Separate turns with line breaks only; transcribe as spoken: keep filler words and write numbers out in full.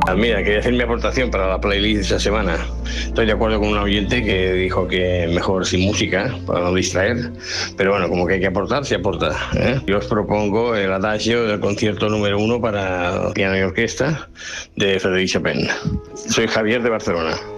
Mira, quería hacer mi aportación para la playlist de esta semana. Estoy de acuerdo con un oyente que dijo que mejor sin música, para no distraer, pero bueno, como que hay que aportar, se aporta, ¿eh? Yo os propongo el adagio del concierto número uno para piano y orquesta de Frédéric Chopin. Soy Javier de Barcelona.